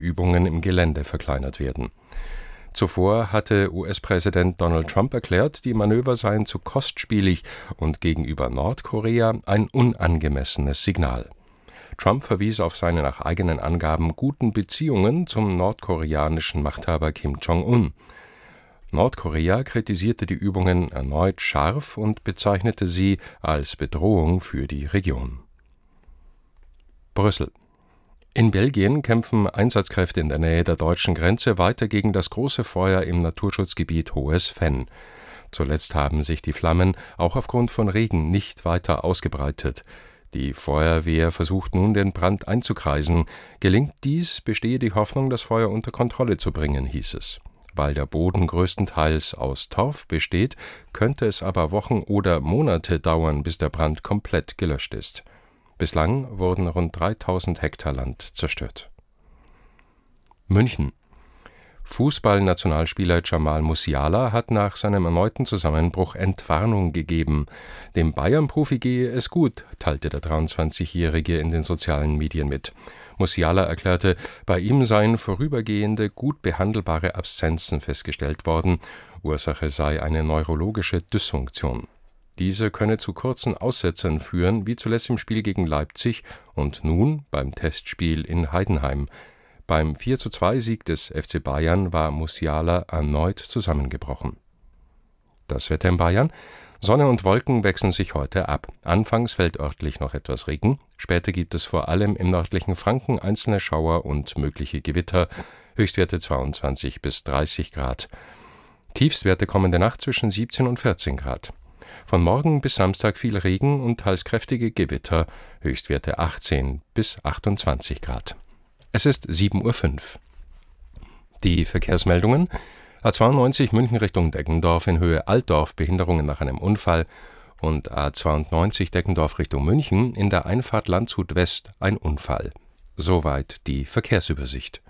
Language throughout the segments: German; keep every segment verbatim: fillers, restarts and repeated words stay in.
Übungen im Gelände verkleinert werden. Zuvor hatte U S-Präsident Donald Trump erklärt, die Manöver seien zu kostspielig und gegenüber Nordkorea ein unangemessenes Signal. Trump verwies auf seine nach eigenen Angaben guten Beziehungen zum nordkoreanischen Machthaber Kim Jong-un. Nordkorea kritisierte die Übungen erneut scharf und bezeichnete sie als Bedrohung für die Region. Brüssel. In Belgien kämpfen Einsatzkräfte in der Nähe der deutschen Grenze weiter gegen das große Feuer im Naturschutzgebiet Hohes Venn. Zuletzt haben sich die Flammen auch aufgrund von Regen nicht weiter ausgebreitet. Die Feuerwehr versucht nun, den Brand einzukreisen. Gelingt dies, bestehe die Hoffnung, das Feuer unter Kontrolle zu bringen, hieß es. Weil der Boden größtenteils aus Torf besteht, könnte es aber Wochen oder Monate dauern, bis der Brand komplett gelöscht ist. Bislang wurden rund dreitausend Hektar Land zerstört. München. Fußballnationalspieler Jamal Musiala hat nach seinem erneuten Zusammenbruch Entwarnung gegeben. Dem Bayern-Profi gehe es gut, teilte der dreiundzwanzigjährige in den sozialen Medien mit. Musiala erklärte, bei ihm seien vorübergehende, gut behandelbare Abszenzen festgestellt worden. Ursache sei eine neurologische Dysfunktion. Diese könne zu kurzen Aussetzern führen, wie zuletzt im Spiel gegen Leipzig und nun beim Testspiel in Heidenheim. Beim vier zu zwei Sieg des F C Bayern war Musiala erneut zusammengebrochen. Das Wetter in Bayern: Sonne und Wolken wechseln sich heute ab. Anfangs fällt örtlich noch etwas Regen, später gibt es vor allem im nördlichen Franken einzelne Schauer und mögliche Gewitter, Höchstwerte zweiundzwanzig bis dreißig Grad. Tiefstwerte kommende Nacht zwischen siebzehn und vierzehn Grad. Von morgen bis Samstag viel Regen und teils kräftige Gewitter, Höchstwerte achtzehn bis achtundzwanzig Grad. Es ist sieben Uhr fünf. Die Verkehrsmeldungen: A zweiundneunzig München Richtung Deggendorf in Höhe Altdorf, Behinderungen nach einem Unfall, und A zweiundneunzig Deggendorf Richtung München in der Einfahrt Landshut West ein Unfall. Soweit die Verkehrsübersicht.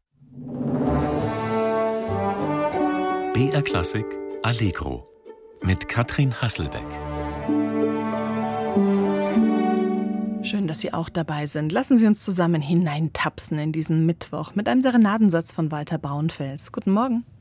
B R Klassik Allegro mit Katrin Hasselbeck. Schön, dass Sie auch dabei sind. Lassen Sie uns zusammen hineintapsen in diesen Mittwoch mit einem Serenadensatz von Walter Braunfels. Guten Morgen.